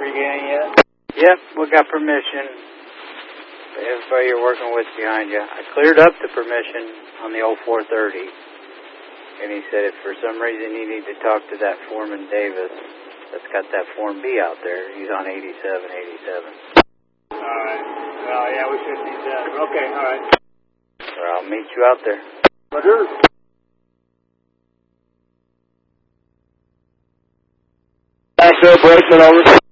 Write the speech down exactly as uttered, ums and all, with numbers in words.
Pre-game yet? Yep, we got permission. Everybody you're working with behind you. I cleared up the permission on the old four thirty. And he said if for some reason you need to talk to that Foreman Davis that's got that Form B out there, he's on eighty-seven eighty-seven. Alright. Well, yeah, we should need that. Okay, alright. Or I'll meet you out there. Roger. Back there, bracelet over.